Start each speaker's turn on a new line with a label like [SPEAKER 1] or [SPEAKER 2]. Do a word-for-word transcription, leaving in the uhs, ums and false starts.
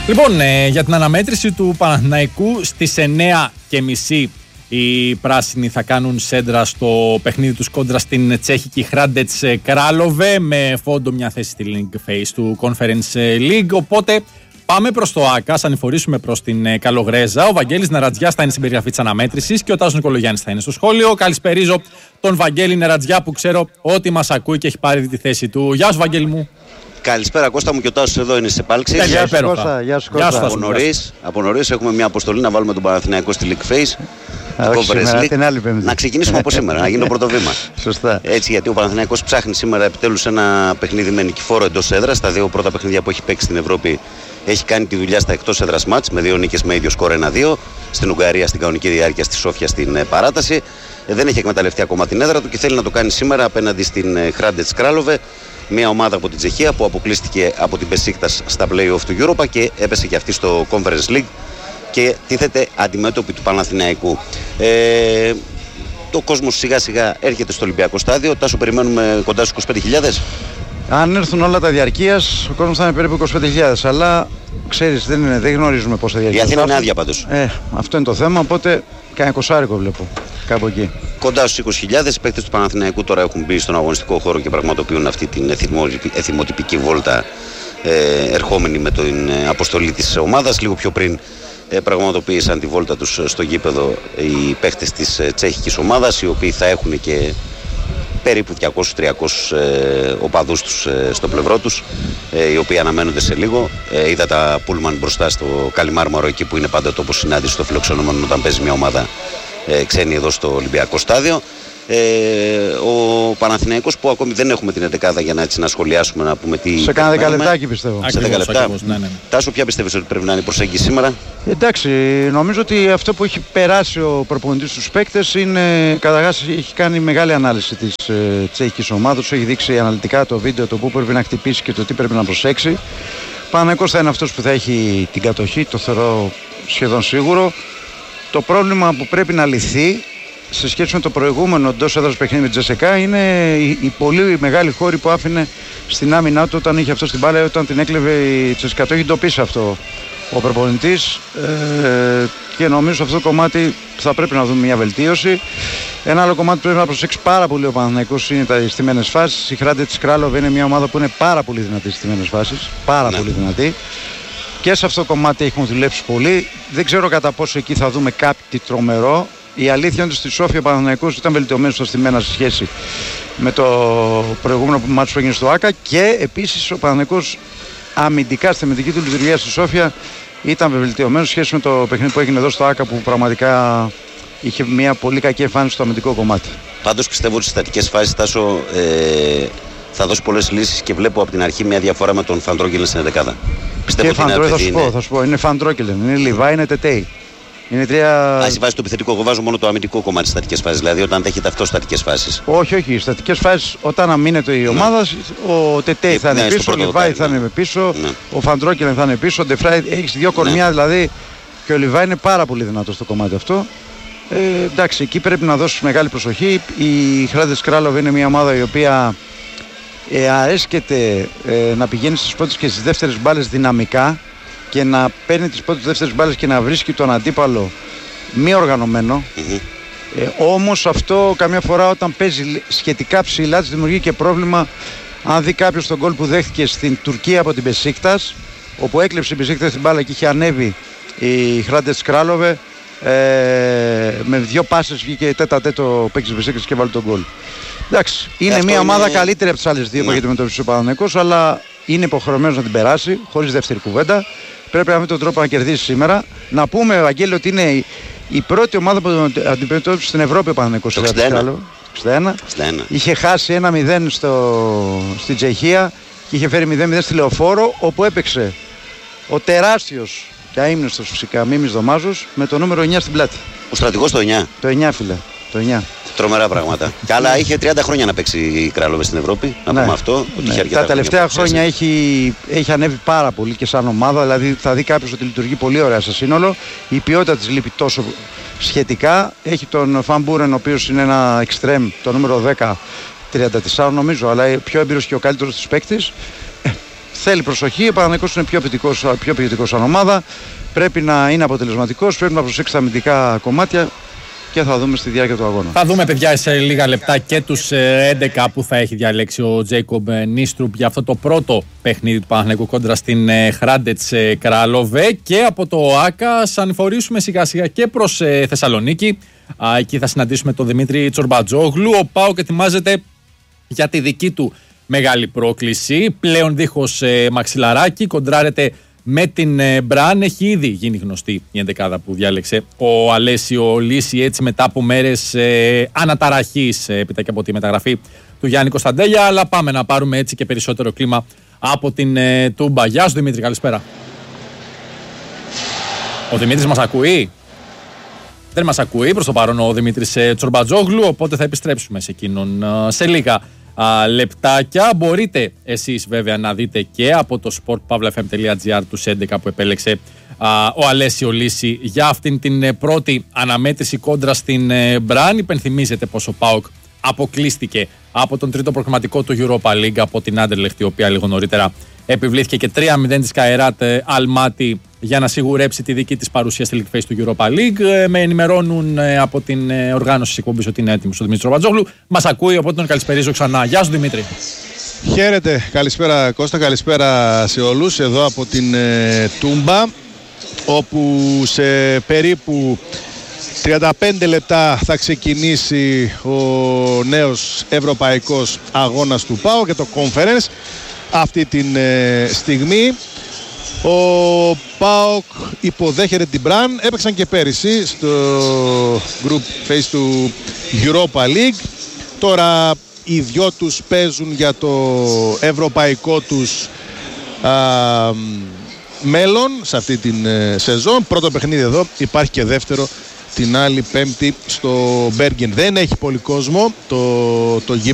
[SPEAKER 1] Λοιπόν, ε, για την αναμέτρηση του Παναθηναϊκού στις εννιά και μισή οι πράσινοι θα κάνουν σέντρα στο παιχνίδι τους κόντρα στην τσέχικη Hrádec Králové με φόντο μια θέση στη League Phase του Conference League. Οπότε πάμε προς το ΆΚΑ, ας ανηφορήσουμε προς την Καλογρέζα. Ο Βαγγέλης Νερατζιάς θα είναι στην περιγραφή της αναμέτρησης και ο Τάσος Νικολογιάννης θα είναι στο σχόλιο. Καλησπερίζω τον Βαγγέλη Νερατζιά που ξέρω ότι μας ακούει και έχει πάρει τη θέση του. Γεια σου, Βαγγέλη μου.
[SPEAKER 2] Καλησπέρα Κώστα μου, και ο Τάσος εδώ είναι σε επάλξη.
[SPEAKER 1] Γεια σου
[SPEAKER 3] Κώστα. Γεια σου Κώστα.
[SPEAKER 2] Από νωρίς, από νωρίς έχουμε μια αποστολή να βάλουμε τον Παναθηναϊκό στη League Phase.
[SPEAKER 3] Α, όχι σήμερα, την άλλη Πέμπτη.
[SPEAKER 2] Να ξεκινήσουμε από σήμερα, να γίνει το πρώτο βήμα.
[SPEAKER 3] Σωστά.
[SPEAKER 2] Έτσι, γιατί ο Παναθηναϊκός ψάχνει σήμερα επιτέλους ένα παιχνίδι με νικηφόρο εντός έδρας. Τα δύο πρώτα παιχνίδια που έχει παίξει στην Ευρώπη έχει κάνει τη δουλειά στα εκτός έδρας μάτς με δύο νίκες με ίδιο σκορ ένα δύο. Στην Ουγγαρία στην κανονική διάρκεια, στη Σόφια στην παράταση. Δεν έχει εκμεταλλευτεί ακόμα την έδρα του και θέλει να το κάνει σήμερα απέναντι στην Hrádec Králové. Μια ομάδα από την Τσεχία που αποκλείστηκε από την Besiktas στα play-off του Europa και έπεσε και αυτή στο Conference League και τίθεται αντιμέτωπη του Παναθηναϊκού. Ε, το κόσμος σιγά σιγά έρχεται στο Ολυμπιακό στάδιο. Τάσο, περιμένουμε κοντά στους είκοσι πέντε χιλιάδες.
[SPEAKER 3] Αν έρθουν όλα τα διαρκείας, ο κόσμος θα είναι περίπου είκοσι πέντε χιλιάδες. Αλλά ξέρεις, δεν, είναι, δεν γνωρίζουμε πόσα διαρκεία.
[SPEAKER 2] Η Αθήνα είναι άδεια πάντως.
[SPEAKER 3] Ε, αυτό είναι το θέμα. Οπότε κάνει εικοσάρικο βλέπω. Κάπου εκεί.
[SPEAKER 2] Κοντά στους είκοσι χιλιάδες. Οι παίκτες του Παναθηναϊκού τώρα έχουν μπει στον αγωνιστικό χώρο και πραγματοποιούν αυτή την εθιμοτυπική βόλτα, ε, ερχόμενη με την αποστολή της ομάδας. Λίγο πιο πριν ε, πραγματοποίησαν τη βόλτα τους στο γήπεδο οι παίκτες της ε, τσέχικης ομάδας, οι οποίοι θα έχουν και περίπου διακόσιους με τριακόσιους ε, οπαδούς τους ε, στο πλευρό τους, ε, οι οποίοι αναμένονται σε λίγο. Ε, είδα τα πούλμαν μπροστά στο Καλιμάρμαρο, εκεί που είναι πάντα τόπος συνάντηση στο φιλοξενούμενο όταν παίζει μια ομάδα ε, ξένη εδώ στο Ολυμπιακό στάδιο. Ε, ο Παναθηναϊκός που ακόμη δεν έχουμε την εντεκάδα για να, έτσι, να σχολιάσουμε, να πούμε τι.
[SPEAKER 3] Σε κάνα δέκα λεπτάκι πιστεύω.
[SPEAKER 2] Σε δέκα λεπτά. Ναι, ναι. Τάσο, ποια πιστεύεις ότι πρέπει να είναι η προσέγγιση σήμερα?
[SPEAKER 3] Εντάξει, νομίζω ότι αυτό που έχει περάσει ο προπονητής στους παίκτες είναι, καταρχάς έχει κάνει μεγάλη ανάλυση της ε, τσέχικης ομάδας, έχει δείξει αναλυτικά το βίντεο, το που πρέπει να χτυπήσει και το τι πρέπει να προσέξει. Ο Παναθηναϊκός θα είναι αυτός που θα έχει την κατοχή, το θεωρώ σχεδόν σίγουρο. Το πρόβλημα που πρέπει να λυθεί σε σχέση με το προηγούμενο εντός έδρας παιχνίδι με τη Τζεσεκά είναι η, η πολύ μεγάλη χώρη που άφηνε στην άμυνά του όταν είχε αυτό στην μπάλα, όταν την έκλεβε η Τσεσεκά. Το έχει εντοπίσει αυτό ο προπονητής ε, και νομίζω σε αυτό το κομμάτι θα πρέπει να δούμε μια βελτίωση. Ένα άλλο κομμάτι που πρέπει να προσέξει πάρα πολύ ο Παναθηναϊκός είναι τα στιμένες φάσεις. Η Hrádec Králové είναι μια ομάδα που είναι πάρα πολύ δυνατή στις στιμένες φάσεις. Πάρα ναι. πολύ δυνατή. Και σε αυτό το κομμάτι έχουμε δουλέψει πολύ. Δεν ξέρω κατά πόσο εκεί θα δούμε κάτι τρομερό. Η αλήθεια είναι ότι στη Σόφια ο Παναθηναϊκός ήταν βελτιωμένος στο στιμένα σε σχέση με το προηγούμενο μάτσο που έγινε στο ΆΚΑ και επίσης ο Παναθηναϊκός αμυντικά στη αμυντική του λειτουργία στη Σόφια ήταν βελτιωμένος σε σχέση με το παιχνίδι που έγινε εδώ στο ΆΚΑ που πραγματικά είχε μια πολύ κακή εμφάνιση στο αμυντικό κομμάτι.
[SPEAKER 2] Πάντως πιστεύω ότι στις στατικές φάσεις, Τάσο, ε, θα δώσει πολλές λύσεις και βλέπω από την αρχή μια διαφορά με τον Φαντρόκελεν στην ενδεκάδα.
[SPEAKER 3] Και Φαντρόκελεν θα σου πω, θα σου πω, είναι Φαντρόκελεν, είναι Λιβά, είναι Τετέι. Είναι τρία...
[SPEAKER 2] Α, εσύ βάζεις το επιθετικό, εγώ βάζω μόνο το αμυντικό κομμάτι στις στατικές φάσεις, δηλαδή όταν έχετε αυτό στατικές φάσεις.
[SPEAKER 3] Όχι, όχι, οι στατικές φάσεις όταν αμήνεται η ομάδα, ναι. ο Τετέι ε, θα είναι ναι, πίσω, ο Λιβάη θα είναι πίσω, ναι. ο Φαντρόκελεν θα είναι πίσω, ο Ντεφράι, έχεις δύο κορμιά ναι. δηλαδή και ο Λιβάη είναι πάρα πολύ δυνατό στο κομμάτι αυτό. Ε, εντάξει, εκεί πρέπει να δώσεις μεγάλη προσοχή. Η Hrádec Králové είναι μια ομάδα η οποία ε, αρέσκεται ε, να πηγαίνει στις πρώτες και στις δεύτερες μπάλες δυναμικά και να παίρνει τις πρώτες δεύτερες μπάλες και να βρίσκει τον αντίπαλο μη οργανωμένο. Mm-hmm. Ε, όμως αυτό καμιά φορά όταν παίζει σχετικά ψηλά της δημιουργεί και πρόβλημα. Αν δει κάποιος τον γκολ που δέχτηκε στην Τουρκία από την Besiktas, όπου έκλεψε η Besiktas την μπάλα και είχε ανέβει η Hrádec Králové, ε, με δύο πάσες βγήκε τέτα τέτο παίκτης της Besiktas και βάλει τον γκολ. Εντάξει, είναι μια είναι... ομάδα καλύτερη από τις άλλες δύο ναι. που έχει αντιμετωπίσει ο Παναθηναϊκός, αλλά είναι υποχρεωμένος να την περάσει, χωρίς δεύτερη κουβέντα. Πρέπει να βρει τον τρόπο να κερδίσει σήμερα. Να πούμε, Ευαγγέλη, ότι είναι η, η πρώτη ομάδα που αντιμετώπισε στην Ευρώπη ο Παναθηναϊκός.
[SPEAKER 2] εξήντα ένα.
[SPEAKER 3] εξήντα ένα.
[SPEAKER 2] εξήντα ένα.
[SPEAKER 3] Είχε χάσει ένα μηδέν στο, στην Τσεχία και είχε φέρει μηδέν μηδέν στη Λεωφόρο, όπου έπαιξε ο τεράστιος και αείμνηστος φυσικά Μίμης Δωμάζος με το νούμερο εννιά στην πλάτη.
[SPEAKER 2] Ο στρατηγός το εννιά.
[SPEAKER 3] Το εννιά, φίλε. Το εννιά.
[SPEAKER 2] Τρομερά πράγματα. Και άλλα είχε τριάντα χρόνια να παίξει η Králové στην Ευρώπη. Να ναι. πούμε αυτό.
[SPEAKER 3] Ναι. Ότι τα τελευταία χρόνια έχει, έχει ανέβει πάρα πολύ και σαν ομάδα. Δηλαδή θα δει κάποιος ότι λειτουργεί πολύ ωραία σε σύνολο. Η ποιότητα της λείπει τόσο σχετικά. Έχει τον Φαμπούρεν, ο οποίος είναι ένα εξτρέμ, το νούμερο δέκα, τριάντα τέσσερα νομίζω, αλλά πιο έμπειρος και ο καλύτερος της παίκτης. θέλει προσοχή. Ο Παναθηναϊκός είναι πιο ποιητικός, πιο ποιητικός σαν ομάδα. Πρέπει να είναι αποτελεσματικός, πρέπει να προσέξει τα αμυντικά κομμάτια και θα δούμε στη διάρκεια του αγώνα.
[SPEAKER 1] Θα δούμε, παιδιά, σε λίγα λεπτά και τους έντεκα που θα έχει διαλέξει ο Τζέικομπ Νίστρουπ για αυτό το πρώτο παιχνίδι του Παναθηναϊκού κόντρα στην Χράντετς Κράλοβε. Και από το ΆΚΑ ανηφορήσουμε σιγά σιγά και προς Θεσσαλονίκη. Εκεί θα συναντήσουμε τον Δημήτρη Τσορμπατζόγλου. Ο ΠΑΟΚ ετοιμάζεται για τη δική του μεγάλη πρόκληση. Πλέον δίχως μαξιλαράκι, κοντράρεται με την Μπραν. Έχει ήδη γίνει γνωστή η ενδεκάδα που διάλεξε ο Αλέσιο Λύση, έτσι μετά από μέρες ε, αναταραχής ε, έπειτα και από τη μεταγραφή του Γιάννη Κωνσταντέλια. Αλλά πάμε να πάρουμε έτσι και περισσότερο κλίμα από την ε, Τούμπα. Γεια σου Δημήτρη, καλησπέρα. Ο Δημήτρης μας ακούει? Δεν μας ακούει προς το παρόν ο Δημήτρης ε, Τσορμπατζόγλου, οπότε θα επιστρέψουμε σε εκείνον ε, σε λίγα Α, λεπτάκια. Μπορείτε εσείς βέβαια να δείτε και από το σπορτ παύλα εφ εμ τελεία τζι άρ τους έντεκα που επέλεξε α, ο Αλέσιο Λύση για αυτήν την ε, πρώτη αναμέτρηση κόντρα στην ε, Μπραν. Υπενθυμίζεται πως ο ΠΑΟΚ αποκλείστηκε από τον τρίτο προκριματικό του Europa League από την Άντερλεχτ, η οποία λίγο νωρίτερα επιβλήθηκε και τρία μηδέν της Καεράτ Αλμάτι για να σιγουρέψει τη δική της παρουσία στη League Phase του Europa League. Ε, με ενημερώνουν ε, από την ε, οργάνωση της εκπομπής ότι είναι έτοιμος ο Δημήτρης Τσορμπατζόγλου. Μας ακούει, οπότε τον καλησπερίζω ξανά. Γεια σου Δημήτρη.
[SPEAKER 4] Χαίρετε, καλησπέρα Κώστα, καλησπέρα σε όλους εδώ από την ε, Τούμπα, όπου σε περίπου τριάντα πέντε λεπτά θα ξεκινήσει ο νέος ευρωπαϊκός αγώνας του ΠΑΟ και το Conference. Αυτή την ε, στιγμή ο ΠΑΟΚ υποδέχεται την Μπραν. Έπαιξαν και πέρυσι στο group phase του Europa League. Τώρα οι δυο τους παίζουν για το ευρωπαϊκό τους α, μέλλον σε αυτή την ε, σεζόν. Πρώτο παιχνίδι εδώ, υπάρχει και δεύτερο την άλλη Πέμπτη στο Μπέργεν. Δεν έχει πολύ κόσμο το, το